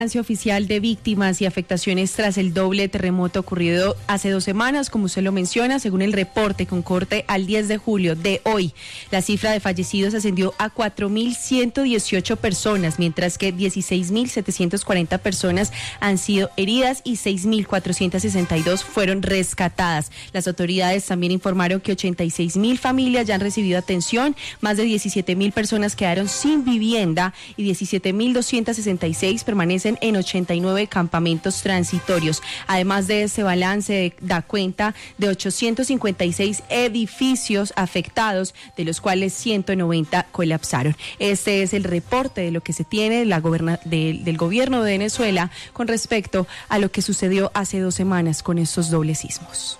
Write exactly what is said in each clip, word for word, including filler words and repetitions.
Balance oficial de víctimas y afectaciones tras el doble terremoto ocurrido hace dos semanas, como usted lo menciona, según el reporte con corte al diez de julio de hoy. La cifra de fallecidos ascendió a cuatro mil ciento dieciocho personas, mientras que dieciséis mil setecientas cuarenta personas han sido heridas y seis mil cuatrocientas sesenta y dos fueron rescatadas. Las autoridades también informaron que ochenta y seis mil familias ya han recibido atención, más de diecisiete mil personas quedaron sin vivienda y diecisiete mil doscientas sesenta y seis permanecen en ochenta y nueve campamentos transitorios. Además de este balance, da cuenta de ochocientos cincuenta y seis edificios afectados, de los cuales ciento noventa colapsaron. Este es el reporte de lo que se tiene de la goberna- de, del gobierno de Venezuela con respecto a lo que sucedió hace dos semanas con estos dobles sismos.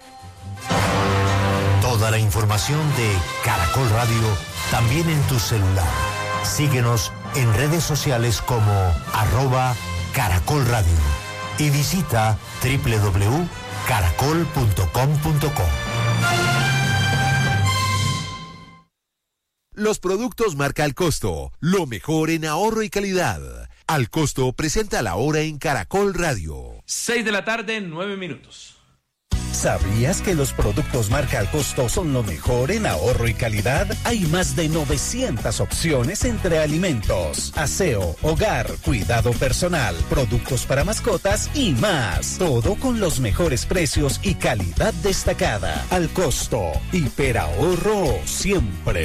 Toda la información de Caracol Radio también en tu celular. Síguenos en redes sociales como arroba Caracol Radio y visita doble u doble u doble u punto caracol punto com punto co. Los productos marca Al Costo, lo mejor en ahorro y calidad. Al Costo presenta la hora en Caracol Radio. Seis de la tarde, nueve minutos. ¿Sabías que los productos marca Al Costo son lo mejor en ahorro y calidad? Hay más de novecientas opciones entre alimentos, aseo, hogar, cuidado personal, productos para mascotas y más. Todo con los mejores precios y calidad destacada. Al Costo, hiperahorro siempre.